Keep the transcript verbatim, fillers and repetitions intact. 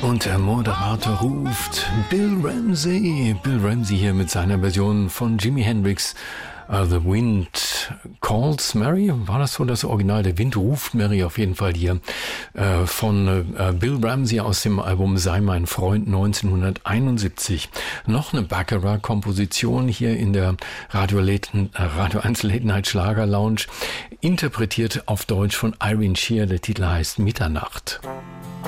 Und der Moderator ruft Bill Ramsey. Bill Ramsey hier mit seiner Version von Jimi Hendrix. Uh, The Wind Calls Mary. War das so das Original? Der Wind ruft Mary auf jeden Fall hier. Uh, von uh, Bill Ramsey aus dem Album Sei mein Freund neunzehnhunderteinundsiebzig. Noch eine Baccarat-Komposition hier in der Radio, Late, Radio eins Late Night Schlager Lounge. Interpretiert auf Deutsch von Irene Shear. Der Titel heißt Mitternacht.